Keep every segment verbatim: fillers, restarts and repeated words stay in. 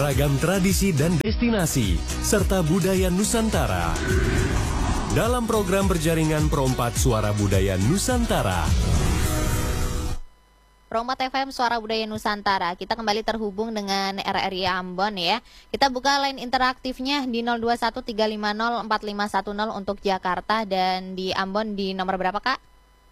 ragam tradisi dan destinasi, serta budaya Nusantara. Dalam program berjaringan Perompat Suara Budaya Nusantara. Perompat F M Suara Budaya Nusantara. Kita kembali terhubung dengan R R I Ambon ya. Kita buka line interaktifnya di nol dua satu tiga lima nol empat lima satu nol untuk Jakarta, dan di Ambon di nomor berapa, Kak?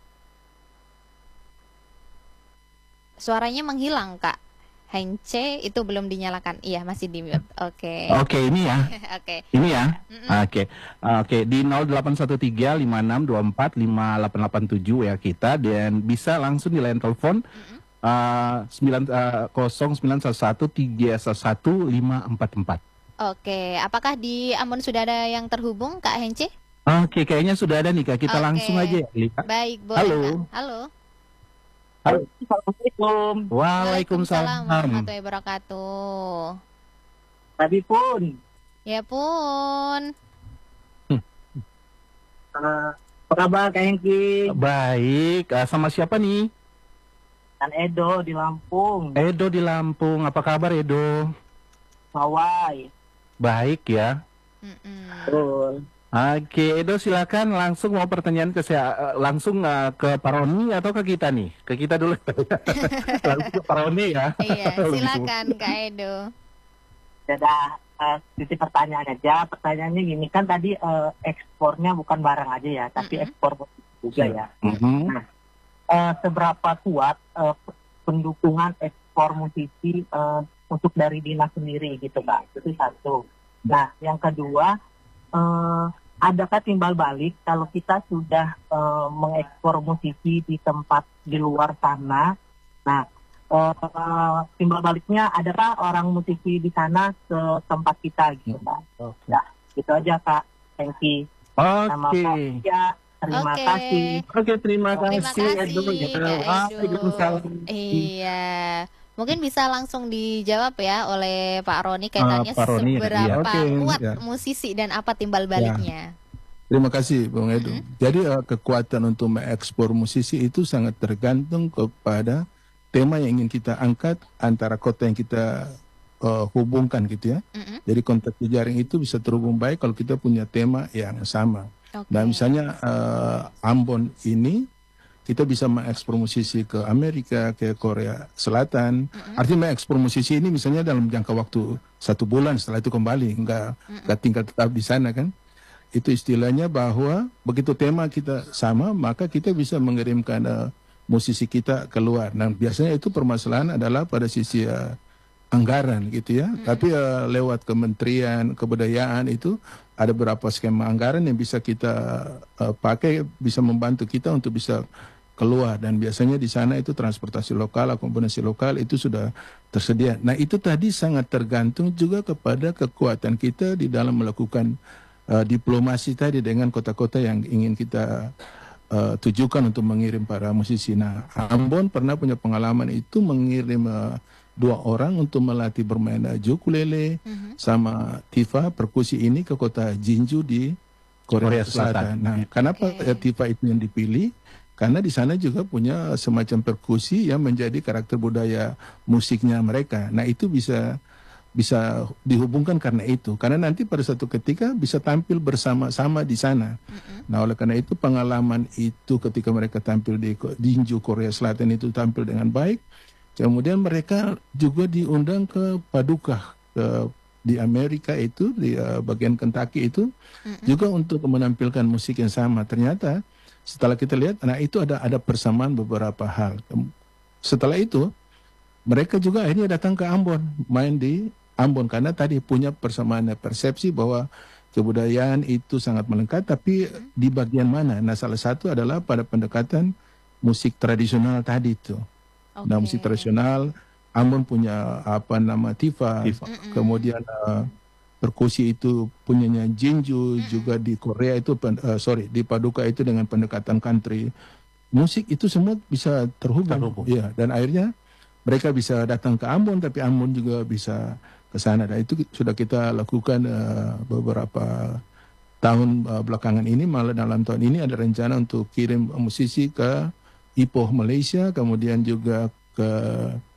Suaranya menghilang, Kak. Hence itu belum dinyalakan. Iya, masih di mute. Oke. Okay. Oke, okay, ini ya. Oke. Okay. Ini ya. Mm-mm. Oke. Okay. Oke, okay. Di nol delapan satu tiga lima enam dua empat lima delapan delapan tujuh ya kita, dan bisa langsung di line telepon uh, sembilan nol sembilan satu satu tiga satu lima empat empat. Oke, apakah di Ambon sudah ada yang terhubung, Kak Hence? Oke, okay, kayaknya sudah ada nih, Kak. Kita okay. langsung aja ya, Lika. Baik, boleh. Halo. Kak. Halo. Halo. Assalamualaikum. Waalaikumsalam warahmatullahi wabarakatuh. Tadi pun. Ya pun. Uh, apa kabar Kak Hengki? Baik, uh, sama siapa nih? Dan Edo di Lampung. Edo di Lampung, apa kabar Edo? Hawaii. Baik ya. Betul. Oke, Edo silakan langsung mau pertanyaan ke saya, langsung uh, ke Pak Roni atau ke kita nih? Ke kita dulu. Langsung ke Pak Roni ya. Iya, silakan Kak Edo. Dadah, uh, sisi pertanyaan aja. Pertanyaannya gini, kan tadi uh, ekspornya bukan barang aja ya, tapi mm-hmm. ekspor juga ya. Mm-hmm. Nah, uh, seberapa kuat uh, pendukungan ekspor musisi uh, untuk dari dinas sendiri gitu, Kak? Itu satu. Nah, yang kedua, uh, adakah timbal balik kalau kita sudah uh, mengekspor musisi di tempat di luar sana? Nah, uh, timbal baliknya adakah orang musisi di sana ke tempat kita gitu, Kak? Okay. Nah, gitu aja, Kak. Thank you. Oke. Okay. Ya, terima okay. kasih. Oke, terima, terima kasih. kasih, Edo. Kak Edo. Iya. Mungkin bisa langsung dijawab ya oleh Pak Roni kaitannya uh, Pak Roni, seberapa ya. Okay, kuat ya. musisi dan apa timbal baliknya. Ya. Terima kasih Bung Edo. Mm-hmm. Jadi uh, kekuatan untuk mengekspor musisi itu sangat tergantung kepada tema yang ingin kita angkat antara kota yang kita uh, hubungkan gitu ya. Mm-hmm. Jadi kontak jejaring itu bisa terhubung baik kalau kita punya tema yang sama. Okay. Nah misalnya uh, Ambon ini kita bisa mengekspor musisi ke Amerika, ke Korea Selatan. Mm-hmm. Artinya mengekspor musisi ini misalnya dalam jangka waktu satu bulan, setelah itu kembali, nggak, mm-hmm. nggak tinggal tetap di sana kan. Itu istilahnya bahwa begitu tema kita sama, maka kita bisa mengirimkan uh, musisi kita keluar. Nah biasanya itu permasalahan adalah pada sisi uh, anggaran gitu ya. Mm-hmm. Tapi uh, lewat Kementerian Kebudayaan itu ada beberapa skema anggaran yang bisa kita uh, pakai, bisa membantu kita untuk bisa keluar, dan biasanya di sana itu transportasi lokal, akomodasi lokal itu sudah tersedia. Nah itu tadi sangat tergantung juga kepada kekuatan kita di dalam melakukan uh, diplomasi tadi dengan kota-kota yang ingin kita uh, tujukan untuk mengirim para musisi. Nah Ambon pernah punya pengalaman itu mengirim uh, dua orang untuk melatih bermain uh, ukulele uh-huh. sama tifa perkusi ini ke kota Jinju di Korea, Korea Selatan. Selatan. Nah kenapa okay. tifa itu yang dipilih? Karena di sana juga punya semacam perkusi yang menjadi karakter budaya musiknya mereka. Nah itu bisa bisa dihubungkan karena itu. Karena nanti pada suatu ketika bisa tampil bersama-sama di sana. Mm-hmm. Nah oleh karena itu pengalaman itu ketika mereka tampil di Jinju Korea Selatan itu tampil dengan baik. Kemudian mereka juga diundang ke Paducah ke, di Amerika itu, di uh, bagian Kentucky itu. Mm-hmm. Juga untuk menampilkan musik yang sama. Ternyata setelah kita lihat, nah itu ada ada persamaan beberapa hal. Setelah itu, mereka juga akhirnya datang ke Ambon, main di Ambon karena tadi punya persamaan persepsi bahwa kebudayaan itu sangat melengkap, tapi di bagian mana? Nah, salah satu adalah pada pendekatan musik tradisional tadi itu. Okay. Nah, musik tradisional, Ambon punya apa nama tifa, tifa. Kemudian uh, perkusi itu punyanya Jinju, mm-hmm. juga di Korea itu, uh, sorry, di Paducah itu dengan pendekatan country. Musik itu semua bisa terhubung. terhubung. Ya, dan akhirnya mereka bisa datang ke Ambon, tapi Ambon juga bisa ke sana. Dan itu sudah kita lakukan uh, beberapa tahun uh, belakangan ini, malah dalam tahun ini ada rencana untuk kirim musisi ke Ipoh, Malaysia, kemudian juga ke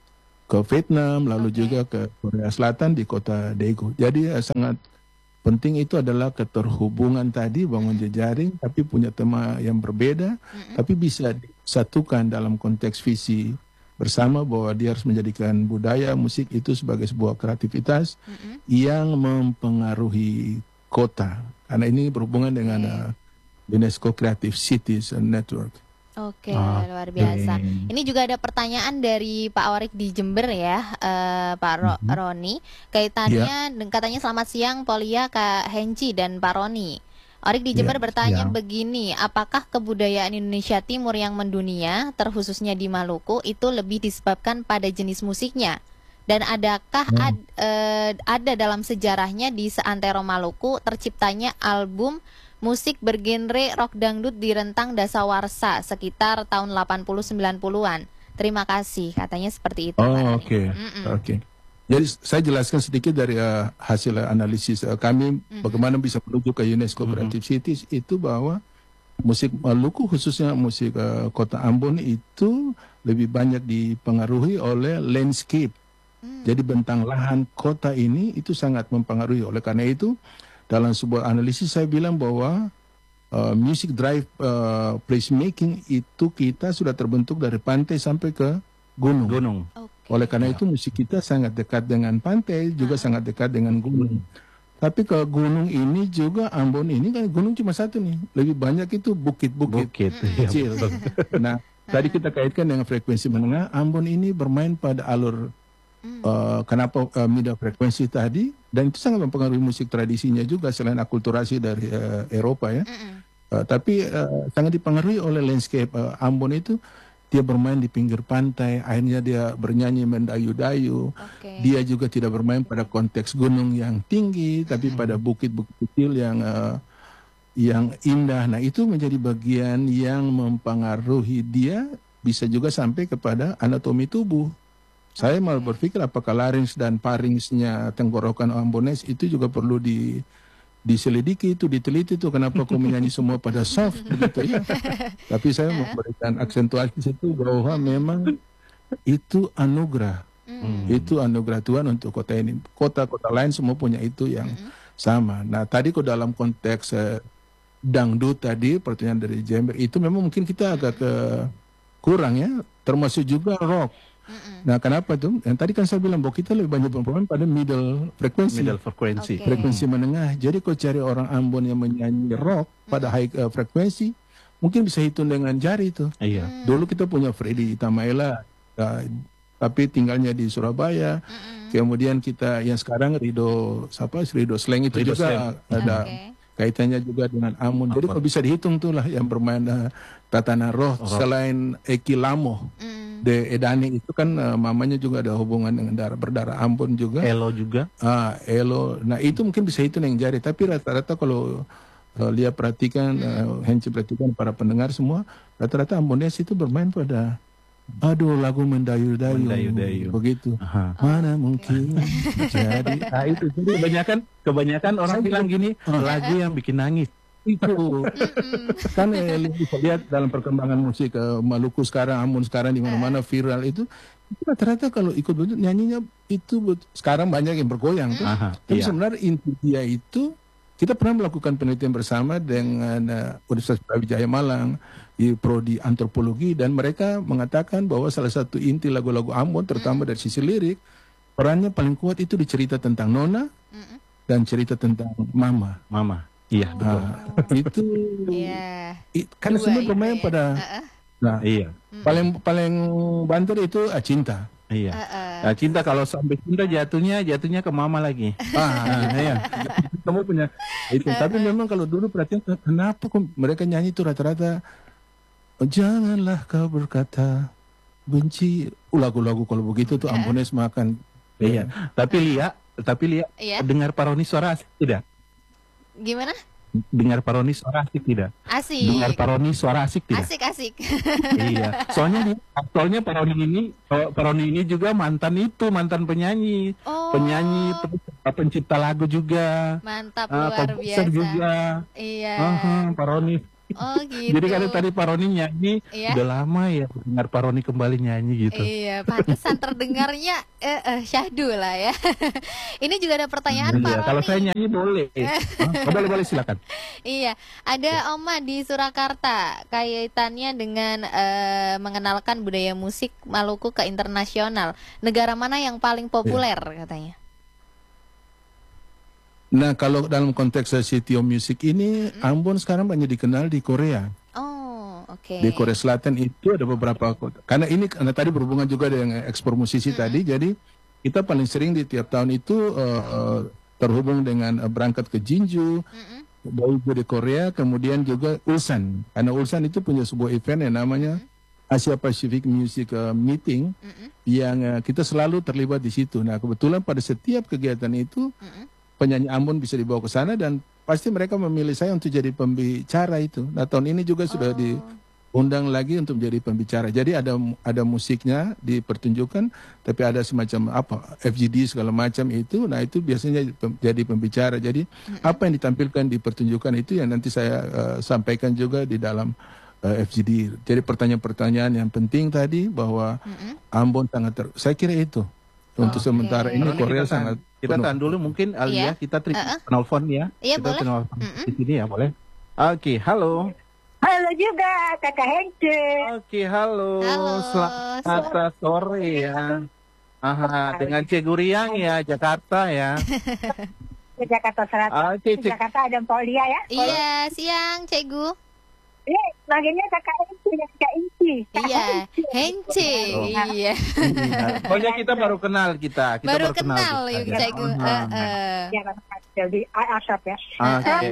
ke Vietnam, lalu Oke. juga ke Korea Selatan di kota Daegu. Jadi eh, sangat penting itu adalah keterhubungan tadi, bangun jejaring, tapi punya tema yang berbeda, Mm-mm. tapi bisa disatukan dalam konteks visi bersama bahwa dia harus menjadikan budaya musik itu sebagai sebuah kreativitas Mm-mm. yang mempengaruhi kota. Karena ini berhubungan dengan Oke. uh, UNESCO Creative Cities Network. Oke, Oke. luar biasa. Ini juga ada pertanyaan dari Pak Warik di Jember ya, eh, Pak Ro- Mhm. Roni. Kaitannya, dan katanya selamat siang Polia, Kak Henci dan Pak Roni. Warik di Jember Ya, bertanya siang. begini, apakah kebudayaan Indonesia Timur yang mendunia, terkhususnya di Maluku, itu lebih disebabkan pada jenis musiknya? Dan adakah Hmm. ad- eh, ada dalam sejarahnya di seantero Maluku terciptanya album musik bergenre rock dangdut di rentang dasawarsa sekitar tahun delapan puluh sembilan puluhan. Terima kasih, katanya seperti itu. Pak Oh, Roni. oke. Mm-mm. Oke. Jadi saya jelaskan sedikit dari uh, hasil analisis uh, kami Mhm. bagaimana bisa menuju ke UNESCO Mhm. Creative Cities itu bahwa musik Maluku khususnya musik uh, kota Ambon itu lebih banyak dipengaruhi oleh landscape. Hmm. Jadi bentang lahan kota ini itu sangat mempengaruhi. Oleh karena itu dalam sebuah analisis saya bilang bahwa uh, music drive uh, placemaking itu kita sudah terbentuk dari pantai sampai ke gunung. Gunung. Oke. Oleh karena itu musik kita sangat dekat dengan pantai, juga Ah. sangat dekat dengan gunung. Tapi ke gunung ini juga Ambon ini kan gunung cuma satu nih, lebih banyak itu bukit-bukit Bukit. Mm-mm. Iya, kecil. betul. Nah, tadi kita kaitkan dengan frekuensi menengah, Ambon ini bermain pada alur Hmm. uh, kenapa uh, middle frekuensi tadi, dan itu sangat mempengaruhi musik tradisinya juga selain akulturasi dari uh, Eropa ya. Mm-mm. Uh, tapi uh, sangat dipengaruhi oleh landscape uh, Ambon itu. Dia bermain di pinggir pantai, akhirnya dia bernyanyi mendayu-dayu. Oke. Dia juga tidak bermain pada konteks gunung yang tinggi, tapi pada bukit-bukit kecil yang uh, yang indah. Nah, itu menjadi bagian yang mempengaruhi dia, bisa juga sampai kepada anatomi tubuh. Saya malah berpikir apakah larynx dan pharynxnya tenggorokan Ambones itu juga perlu di diselidiki itu, diteliti itu kenapa kok menyanyi semua pada soft begitu ya. Tapi saya memberikan aksentuasi situ bahwa memang itu anugerah. Mm. Itu anugerah Tuhan untuk kota ini. Kota-kota lain semua punya itu yang sama. Nah, tadi kok dalam konteks eh, dangdut tadi pertanyaan dari Jember itu memang mungkin kita agak ke kurang ya, termasuk juga rock. Mm-mm. Nah, kenapa tuh? Yang tadi kan saya bilang bahwa kita lebih banyak bermain pada middle frekuensi. Middle frekuensi. Oke. Frekuensi menengah. Jadi kalau cari orang Ambon yang menyanyi rock pada high uh, frekuensi, mungkin bisa hitung dengan jari itu. Iya. Hmm. Dulu kita punya Freddy Tamaela, uh, tapi tinggalnya di Surabaya. Mm-mm. Kemudian kita yang sekarang Rido, siapa? Rido Slang itu Rido juga Slang. ada Oke. kaitannya juga dengan Ambon. Jadi Apa? kalau bisa dihitung tuh lah yang bermain uh, Tatana Roh Roh. selain Eki Lamo. Mm. De Edani itu kan uh, mamanya juga ada hubungan dengan darah berdarah Ambon juga. Elo juga. Ah, Elo. Nah, itu mungkin bisa hitung yang jari, tapi rata-rata kalau uh, lihat perhatikan, uh, Henci perhatikan para pendengar semua, rata-rata Ambones itu bermain pada aduh lagu mendayu-dayu. Mendayu-dayu. Begitu. Aha. Mana mungkin jadi Nah itu jadi kebanyakan kebanyakan orang Saya bilang gini Ah. lagu yang bikin nangis. itu Mm-mm. kan eh, bisa lihat dalam perkembangan musik eh, Maluku sekarang, Ambon sekarang di mana-mana viral itu, itu rata-rata kalau ikut betul nyanyinya itu bet- sekarang banyak yang bergoyang tuh. Aha, Tapi iya. sebenarnya inti dia itu kita pernah melakukan penelitian bersama dengan uh, Universitas Brawijaya Malang di prodi antropologi, dan mereka mengatakan bahwa salah satu inti lagu-lagu Ambon terutama dari sisi lirik perannya paling kuat itu di cerita tentang Nona Mm-mm. dan cerita tentang Mama. Mama. Iya betul. Nah, itu Iya. i- karena Dua semua itu bermain ya. pada Uh-uh. nah, Iya. paling paling banter itu ah, cinta. Iya. Uh-uh. Nah, cinta kalau sampai cinta jatuhnya jatuhnya ke mama lagi. Ah, iya. Kamu punya itu. Tapi memang kalau dulu perhatian kenapa kok mereka nyanyi itu rata-rata "Oh, janganlah kau berkata benci. Uh, lagu-lagu kalau begitu tuh Ambones makan. Iya. Tapi Lia, tapi Lia Iya. dengar Paroni suara asik tidak? Gimana? Dengar Paroni suara asik tidak? Asik. Dengar Paroni suara asik tidak? Asik asik. Iya. Soalnya di- soalnya Paroni ini Paroni ini juga mantan itu, mantan penyanyi. Oh. Penyanyi terus pencipta lagu juga. Mantap, Ah, luar komposer biasa. juga. Iya. Aha, Paroni. Oh gitu. Jadi kalau tadi Pak Roni nyanyi, Iya. udah lama ya dengar Pak Roni kembali nyanyi gitu. Iya, pantesan terdengarnya eh, eh, syahdu lah ya. Ini juga ada pertanyaan Pak Iya, Roni. kalau saya nyanyi boleh. Oh, boleh boleh silakan. Iya, ada Oma di Surakarta kaitannya dengan eh, mengenalkan budaya musik Maluku ke internasional. Negara mana yang paling populer katanya? Nah, kalau dalam konteks City of Music ini, Ambon sekarang banyak dikenal di Korea. Oh, oke. Di Korea Selatan itu ada beberapa kota. Karena ini karena tadi berhubungan juga dengan ekspor musisi tadi, jadi kita paling sering di tiap tahun itu uh, terhubung dengan uh, berangkat ke Jinju, baik di Korea, kemudian juga Ulsan. Karena Ulsan itu punya sebuah event yang namanya Asia Pacific Music uh, Meeting, yang uh, kita selalu terlibat di situ. Nah, kebetulan pada setiap kegiatan itu penyanyi Ambon bisa dibawa ke sana dan pasti mereka memilih saya untuk jadi pembicara itu. Nah, tahun ini juga sudah diundang lagi untuk menjadi pembicara. Jadi ada ada musiknya dipertunjukkan, tapi ada semacam apa F G D segala macam itu. Nah, itu biasanya pem- jadi pembicara. Jadi apa yang ditampilkan di pertunjukan itu yang nanti saya uh, sampaikan juga di dalam uh, F G D. Jadi pertanyaan-pertanyaan yang penting tadi bahwa Ambon sangat ter... saya kira itu. Untuk Oke. sementara ini Roni, Korea kita tahan- sangat Kita penuh. tahan dulu mungkin Alia, Iya. kita tri- Uh-uh. penelpon ya. Iya, kita boleh. penelpon Mm-mm. di sini ya, boleh. Oke, halo. Halo juga Kakak Hence. Oke, halo. Halo. Selamat sore ya. Aha, dengan Cegu Riang ya, Jakarta ya. Ke Jakarta Selatan. Oke, Di Cik. Jakarta ada Polia ya. Iya, siang Cegu. Ini manggilnya Kakak Hence ya, Kakak Inci. Kakak Iya, Hence. Hence. Oh. Iya. Pokoknya kita baru kenal kita. kita Baru kenal kenal kita, yuk ya. Cegu. Ah, Heeh. Ya, Kakak Hence di Asap ya. Oke.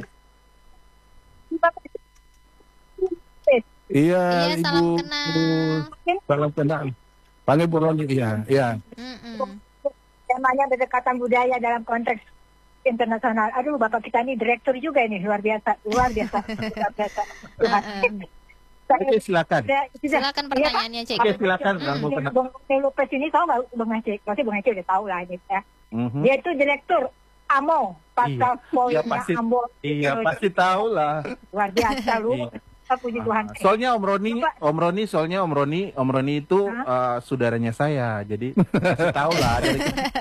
Iya, Iya, Ibu. salam kenal. Salam kenal. Panggil Bu Roni, iya, iya. Mm-mm. Temanya berdekatan budaya dalam konteks internasional. Aduh, Bapak kita ini direktur juga ini, luar biasa, luar biasa, luar biasa. Tuhan. Saya- Oke, silakan. saya- sudah. Silakan Iya, pertanyaannya Oke, Cegu. silakan. Bang Pak. Mukena. Bung Lopez ini tahu nggak Bung Hence? Pasti Bung Hence udah tahu lah ini ya. Mhm. Dia itu direktur A M O, pasal Iya, poinnya pasti- Ambon. Iya, pasti tahu lah. Luar biasa lu. Iya. Puji Tuhan. Ah, Soalnya Om Roni, Om Roni, soalnya Om Roni, Om Roni itu uh, saudaranya saya, jadi pasti tahu lah. Dari...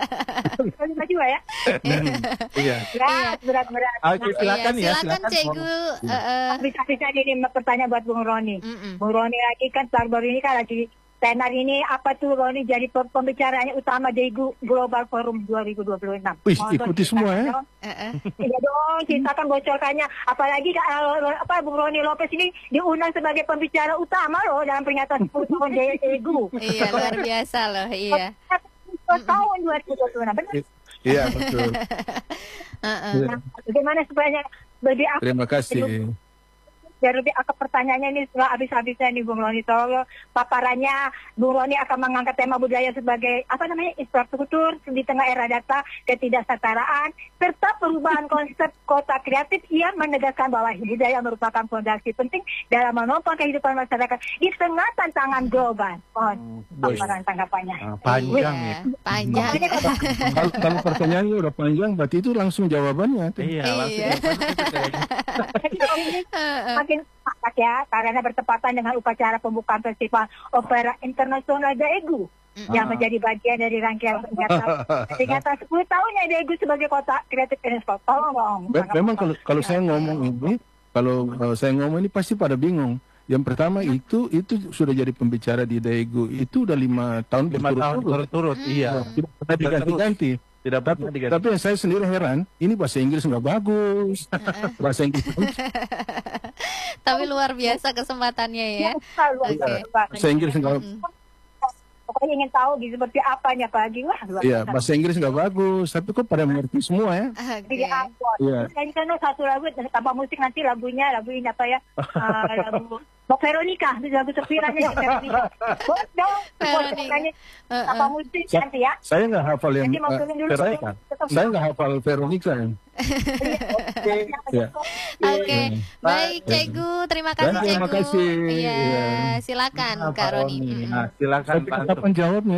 Kita juga ya. Iya. Berat, berat, berat. Oke, silakan Iya, ya, silakan silakan. Cegu. Heeh. Bisa-bisa ini pertanyaan buat Bung Roni. Mm-mm. Bung Roni lagi kan baru-baru ini kan lagi tenar ini apa tuh Roni jadi pe- pembicaranya utama Daegu Global Forum dua ribu dua puluh enam. Wih, Mohon ikuti ceritakan semua ya. dong. Heeh. Iya dong, ceritakan bocorkannya. Apalagi kalau apa Bung Roni Lopez ini diundang sebagai pembicara utama loh dalam peringatan sepuluh tahun Daegu. Iya, luar biasa loh. Iya. Tahun dua ribu dua puluh enam. Benar. Iya, betul. Heeh. Iya. Nah, bagaimana supaya lebih aktif Terima kasih. biar lebih aktif pertanyaannya ini setelah habis-habisnya nih Bung Roni tolong paparannya Bung Roni akan mengangkat tema budaya sebagai apa namanya infrastruktur di tengah era data ketidaksetaraan serta perubahan konsep kota kreatif yang menegaskan bahwa budaya merupakan fondasi penting dalam menopang kehidupan masyarakat di tengah tantangan global. Mohon Baik. paparan tanggapannya. Ah, panjang ya. Iya, panjang. Kalau, kalau pertanyaannya udah panjang, berarti itu langsung jawabannya. tuh. Iya, langsung Iya. apa gitu kayaknya. Jadi kalau ini makin sepakat ya karena bertepatan dengan upacara pembukaan Festival Opera Internasional Daegu yang menjadi bagian dari rangkaian peringatan peringatan sepuluh tahunnya Daegu sebagai kota kreatif UNESCO. Tolong dong. Me- Memang kalau kalau saya ngomong ini, kalau uh, saya ngomong ini pasti pada bingung. Yang pertama itu itu sudah jadi pembicara di Daegu itu udah lima tahun Lima tahun berturut-turut. turut-turut, iya. Tidak pernah diganti-ganti. Tidak Tapi, pernah diganti. tapi yang saya sendiri heran, ini bahasa Inggris nggak bagus, bahasa Inggris Tapi luar biasa kesempatannya ya. Luar Oke. biasa. bahasa Inggris nggak, Pokoknya ingin tahu gitu seperti apanya pagi. Wah, luar iya biasa. bahasa Inggris nggak bagus, tapi kok pada mengerti semua ya. Oke. Di Ambon. Iya. Dan di sana satu lagu tanpa musik nanti lagunya lagu ini apa ya? Ah, lagu Bok Veronica, itu lagu sepirannya Veronica. Boleh dong, boleh Veronica. nyanyi Heeh. tanpa musik Sa- nanti ya. Saya nggak hafal yang Nanti mau uh, turun dulu. Veronica. Saya nggak hafal Veronica. Ya. Ya. Oke, baik Cegu, terima kasih Ya, Cegu. terima kasih. Iya, Iya. silakan Nah, Kak Roni. Roni. Mm-mm. Nah, silakan Tapi Pak. kapan jawabnya?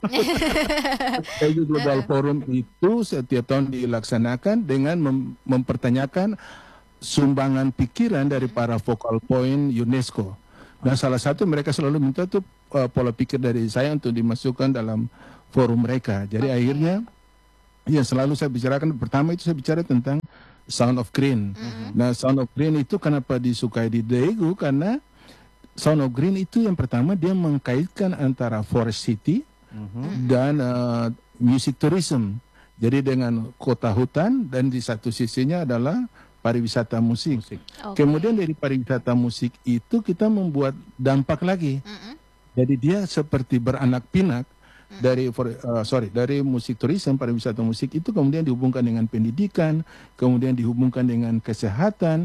Daegu Global Forum itu setiap tahun dilaksanakan dengan mem- mempertanyakan sumbangan pikiran dari para focal point UNESCO. Dan salah satu mereka selalu minta tuh uh, pola pikir dari saya untuk dimasukkan dalam forum mereka. Jadi Oke. akhirnya ya selalu saya bicarakan, pertama itu saya bicara tentang Sound of Green. Mm-mm. Nah, Sound of Green itu kenapa disukai di Daegu, karena Sound of Green itu yang pertama dia mengkaitkan antara forest city dan uh, music tourism. Jadi dengan kota hutan, dan di satu sisinya adalah pariwisata musik. Musik. Oke. Kemudian dari pariwisata musik itu kita membuat dampak lagi. Mm-mm. Jadi dia seperti beranak pinak dari for- uh, sorry dari musik tourism, pariwisata musik itu kemudian dihubungkan dengan pendidikan, kemudian dihubungkan dengan kesehatan,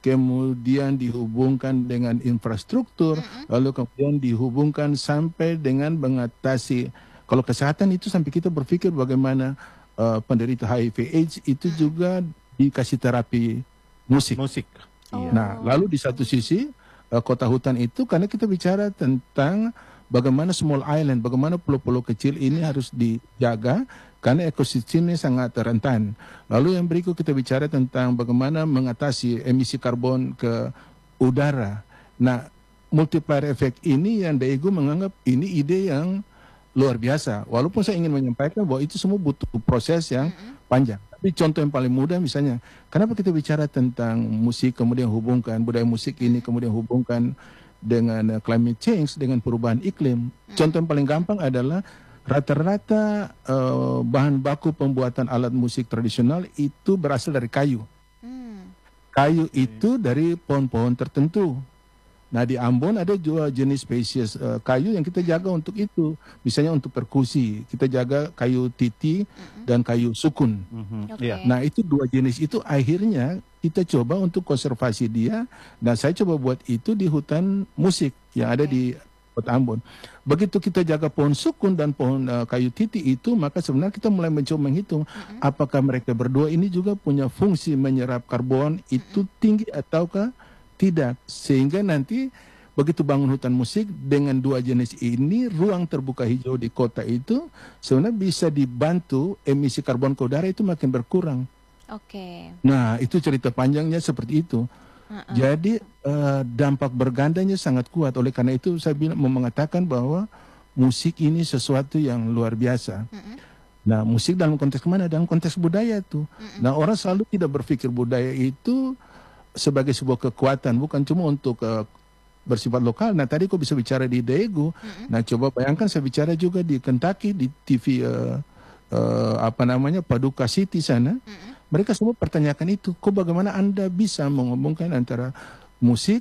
kemudian dihubungkan dengan infrastruktur, lalu kemudian dihubungkan sampai dengan mengatasi, kalau kesehatan itu sampai kita berpikir bagaimana uh, penderita H I V AIDS itu juga dikasih terapi musik. Musik. Oh. Iya. Nah, lalu di satu sisi uh, kota hutan itu karena kita bicara tentang bagaimana small island, bagaimana pulau-pulau kecil ini harus dijaga karena ekosistemnya sangat rentan. Lalu yang berikut kita bicara tentang bagaimana mengatasi emisi karbon ke udara. Nah, multiplier effect ini yang Daegu menganggap ini ide yang luar biasa. Walaupun saya ingin menyampaikan bahwa itu semua butuh proses yang panjang. Tapi contoh yang paling mudah misalnya, kenapa kita bicara tentang musik, kemudian hubungkan budaya musik ini, kemudian hubungkan dengan uh, climate change, dengan perubahan iklim. Contoh yang paling gampang adalah rata-rata uh, bahan baku pembuatan alat musik tradisional itu berasal dari kayu. Hmm. Kayu itu dari pohon-pohon tertentu. Nah, di Ambon ada juga jenis spesies uh, kayu yang kita jaga untuk itu. Misalnya untuk perkusi, kita jaga kayu titi dan kayu sukun. Mhm. Oke. Iya. Nah, itu dua jenis itu akhirnya kita coba untuk konservasi dia, dan saya coba buat itu di hutan musik yang ada di Kota Ambon. Begitu kita jaga pohon sukun dan pohon uh, kayu titi itu, maka sebenarnya kita mulai mencoba menghitung apakah mereka berdua ini juga punya fungsi menyerap karbon itu tinggi ataukah tidak. Sehingga nanti begitu bangun hutan musik dengan dua jenis ini, ruang terbuka hijau di kota itu sebenarnya bisa dibantu emisi karbon ke udara itu makin berkurang. Oke. Nah, itu cerita panjangnya seperti itu. Uh-uh. Jadi eh, dampak bergandanya sangat kuat. Oleh karena itu saya bilang, mau mengatakan bahwa musik ini sesuatu yang luar biasa. Mm-mm. Nah, musik dalam konteks mana? Dalam konteks budaya tuh. Mm-mm. Nah, orang selalu tidak berpikir budaya itu sebagai sebuah kekuatan, bukan cuma untuk eh, bersifat lokal. Nah, tadi kok bisa bicara di Daegu. Mm-mm. Nah, coba bayangkan saya bicara juga di Kentucky, di T V eh, eh, apa namanya, Paducah City sana. Mm-mm. Mereka semua pertanyakan itu, kok bagaimana Anda bisa menghubungkan antara musik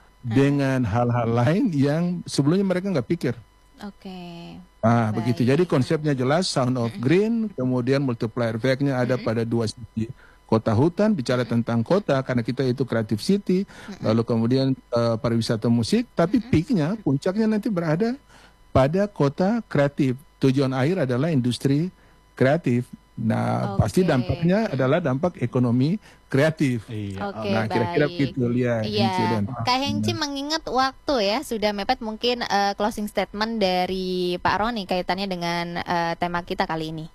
dengan hal-hal lain yang sebelumnya mereka nggak pikir. Oke. Ah, Baik. begitu. Jadi konsepnya jelas, Sound of Green, kemudian multiplier effect-nya ada pada dua sisi. Kota hutan, bicara tentang kota, karena kita itu creative city, lalu kemudian eh, pariwisata musik, tapi peaknya, puncaknya nanti berada pada kota kreatif. Tujuan akhir adalah industri kreatif. Nah, Oke. pasti dampaknya adalah dampak ekonomi kreatif. Iya. Oke, Nah, kira-kira baik. begitu, Lia. Iya, insiden. Kak Hengci mengingat waktu ya sudah mepet, mungkin eh, closing statement dari Pak Roni kaitannya dengan eh, tema kita kali ini.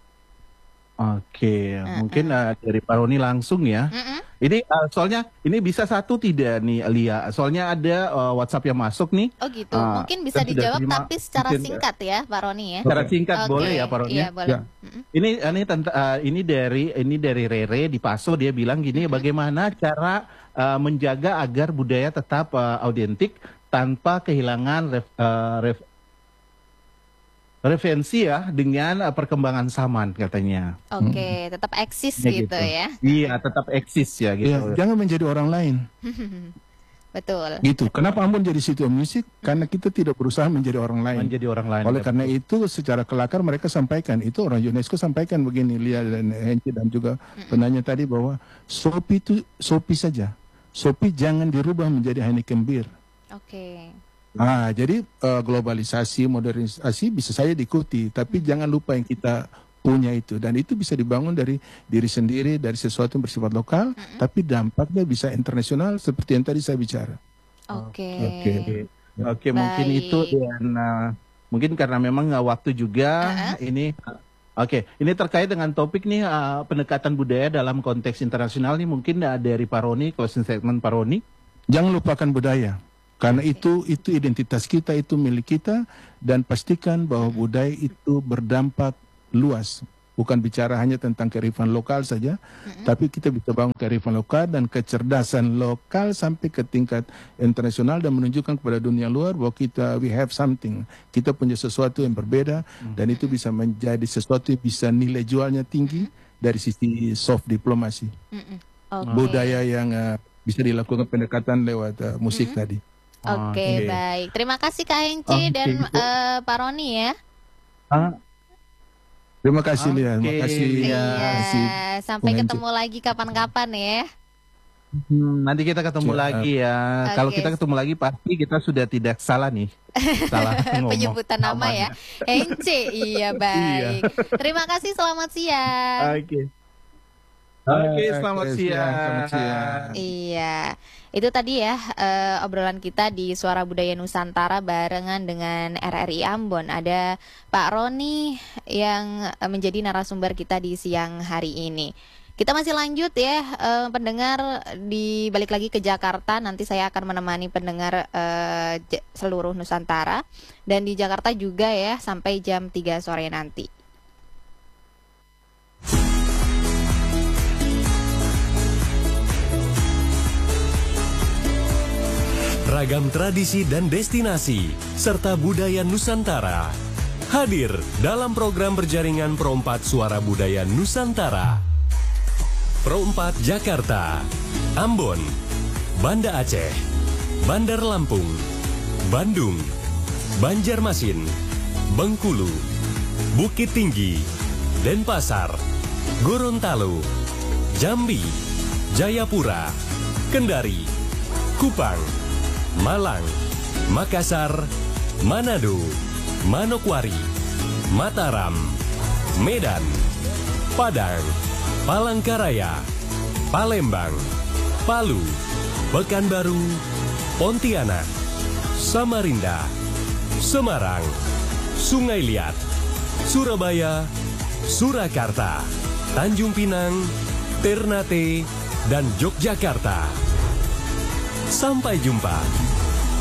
Oke, mungkin uh, dari Pak Roni langsung ya. Mm-mm. Ini uh, soalnya ini bisa satu tidak nih Lia? Soalnya ada uh, WhatsApp yang masuk nih. Oh gitu, Ah, mungkin bisa dan sudah dijawab terima- tapi secara mungkin, singkat ya Pak Roni ya. Secara singkat Oke, boleh ya Pak Roni? Iya ya? boleh. Ya. Mm-mm. Ini ini tenta- uh, ini dari ini dari Rere di Paso, dia bilang gini, bagaimana cara uh, menjaga agar budaya tetap uh, autentik tanpa kehilangan ref, uh, ref- referensi ya dengan uh, perkembangan zaman katanya. Oke, tetap eksis Ya, gitu, ya. Iya, tetap eksis ya gitu. Ya, jangan menjadi orang lain. Betul. Gitu. Kenapa Ambon jadi city of music? Karena kita tidak berusaha menjadi orang lain. Menjadi orang lain. Oleh karena itu secara kelakar mereka sampaikan, itu orang UNESCO sampaikan begini, Lia dan Hengci dan juga penanya tadi, bahwa Sopi itu Sopi saja. Sopi jangan dirubah menjadi Heineken Beer. Oke. Ah, jadi eh, globalisasi, modernisasi bisa saja diikuti, tapi jangan lupa yang kita punya itu, dan itu bisa dibangun dari diri sendiri, dari sesuatu yang bersifat lokal, tapi dampaknya bisa internasional seperti yang tadi saya bicara. Oke. Oke, oke mungkin Baik. itu dan uh, mungkin karena memang nggak waktu juga Uh-uh. ini Oke, ini terkait dengan topik nih uh, pendekatan budaya dalam konteks internasional nih, mungkin uh, dari Pak Roni, closing statement Pak Roni. Jangan lupakan budaya, karena itu itu identitas kita, itu milik kita, dan pastikan bahwa budaya itu berdampak luas. Bukan bicara hanya tentang kearifan lokal saja, mm-hmm. tapi kita bisa bangun kearifan lokal dan kecerdasan lokal sampai ke tingkat internasional dan menunjukkan kepada dunia luar bahwa kita we have something, kita punya sesuatu yang berbeda, mm-hmm. dan itu bisa menjadi sesuatu yang bisa nilai jualnya tinggi dari sisi soft diplomasi, mm-hmm. okay. budaya yang uh, bisa dilakukan pendekatan lewat uh, musik mm-hmm. tadi. Oke, okay, okay. Baik. Terima kasih Kak Hengci okay. dan uh, Pak Roni ya. Ah. Terima kasih okay. Lia, terima kasih. Iya, sampai ketemu lagi kapan-kapan ya. Hmm, nanti kita ketemu Siap. lagi ya. Okay. Kalau kita ketemu lagi pasti kita sudah tidak salah nih. Salah ngomong. Penyebutan nama ya. Hengci, iya baik. Terima kasih, selamat siang. Oke. Okay. Oke, okay, selamat okay, siang. Selamat siang. Iya, itu tadi ya uh, obrolan kita di Suara Budaya Nusantara barengan dengan R R I Ambon. Ada Pak Roni yang uh, menjadi narasumber kita di siang hari ini. Kita masih lanjut ya, uh, pendengar, di balik lagi ke Jakarta. Nanti saya akan menemani pendengar uh, seluruh Nusantara. Dan di Jakarta juga ya, sampai jam tiga sore nanti. Ragam tradisi dan destinasi, serta budaya Nusantara hadir dalam program berjaringan Pro empat Suara Budaya Nusantara. Pro empat Jakarta, Ambon, Banda Aceh, Bandar Lampung, Bandung, Banjarmasin, Bengkulu, Bukit Tinggi, Denpasar, Gorontalo, Jambi, Jayapura, Kendari, Kupang, Malang, Makassar, Manado, Manokwari, Mataram, Medan, Padang, Palangkaraya, Palembang, Palu, Pekanbaru, Pontianak, Samarinda, Semarang, Sungai Liat, Surabaya, Surakarta, Tanjung Pinang, Ternate, dan Yogyakarta. Sampai jumpa.